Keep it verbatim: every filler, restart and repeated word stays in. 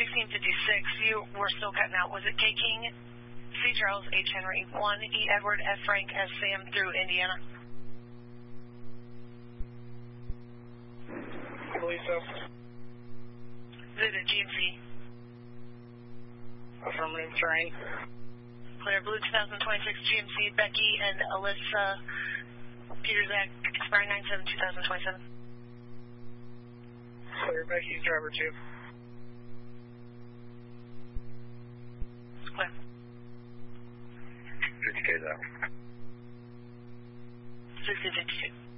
sixteen fifty-six, you were still cutting out. Was it K. King, C. Charles, H. Henry, one, E. Edward, F. Frank, S. Sam through Indiana? I believe so. Is it a G M C? Affirmative, terrain. Clear. Blue twenty twenty-six G M C, Becky and Alyssa Peterzak, expiring nine seven twenty twenty-seven. Clear, Becky's driver two. Clear. fifty K's out. sixteen fifty-two.